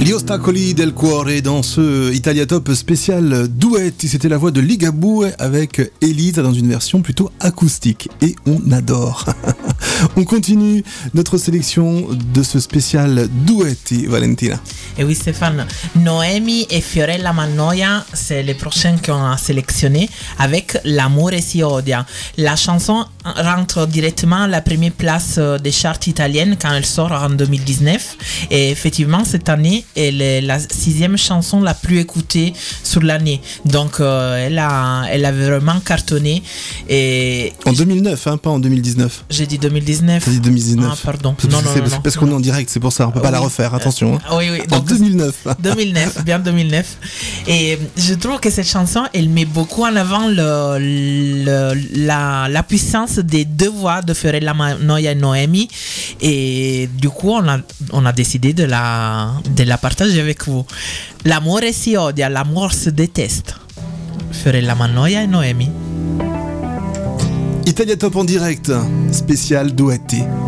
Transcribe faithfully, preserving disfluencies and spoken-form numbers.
Gli ostacoli del cuore dans ce Italia Top spécial duetti. C'était la voix de Ligabue avec Elisa dans une version plutôt acoustique. Et on adore. On continue notre sélection de ce spécial duetti, Valentina. Et oui Stéphane, Noemi et Fiorella Mannoia, c'est les prochains qu'on a sélectionnés avec L'amore si odia. La chanson rentre directement à la première place des charts italiennes quand elle sort en deux mille dix-neuf. Et effectivement, cette année, elle est la sixième chanson la plus écoutée sur l'année. Donc, euh, elle, a, elle a vraiment cartonné. Et en deux mille neuf, hein, pas en deux mille dix-neuf. J'ai dit deux mille dix-neuf. T'as dit deux mille dix-neuf. Ah, pardon. C'est, non, non, c'est, non, c'est non, parce non. qu'on est en direct, c'est pour ça. On peut pas oui. la refaire, attention. Hein. Oui, oui. En Donc, deux mille neuf. deux mille neuf, bien deux mille neuf. Et je trouve que cette chanson, elle met beaucoup en avant le, le, la, la puissance des deux voix de Fiorella Mannoia et Noemi. Et du coup, on a, on a décidé de la, de la partager avec vous. L'amore si odia, l'amour se déteste. Fiorella Mannoia et Noemi. Italia Top en direct, spécial duetti.